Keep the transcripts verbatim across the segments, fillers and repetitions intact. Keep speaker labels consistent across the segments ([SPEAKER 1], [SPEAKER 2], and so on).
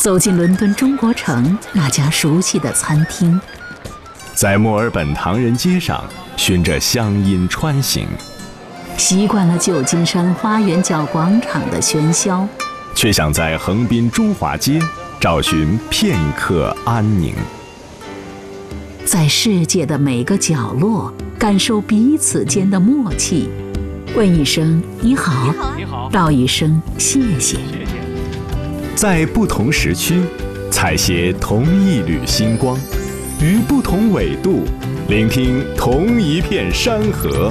[SPEAKER 1] 走进伦敦中国城那家熟悉的餐厅，
[SPEAKER 2] 在墨尔本唐人街上循着乡音穿行，
[SPEAKER 1] 习惯了旧金山花园角广场的喧嚣，
[SPEAKER 2] 却想在横滨中华街找寻片刻安宁。
[SPEAKER 1] 在世界的每个角落感受彼此间的默契，问一声你好，
[SPEAKER 3] 你好，
[SPEAKER 1] 道一声谢谢。
[SPEAKER 2] 在不同时区采撷同一缕星光，于不同纬度聆听同一片山河。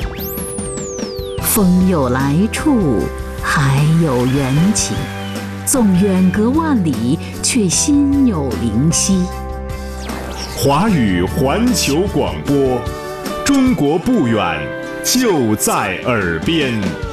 [SPEAKER 1] 风有来处，海有缘起，纵远隔万里，却心有灵犀。
[SPEAKER 2] 华语环球广播，中国不远，就在耳边。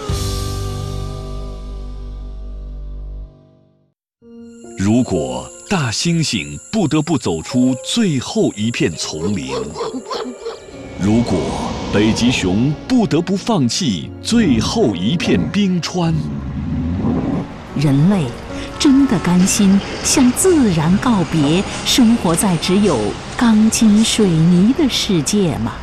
[SPEAKER 4] 如果大猩猩不得不走出最后一片丛林，如果北极熊不得不放弃最后一片冰川，
[SPEAKER 1] 人类真的甘心向自然告别，生活在只有钢筋水泥的世界吗？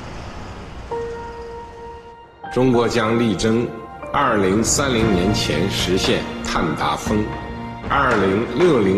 [SPEAKER 5] 中国将力争二零三零年前实现碳达峰，二零六零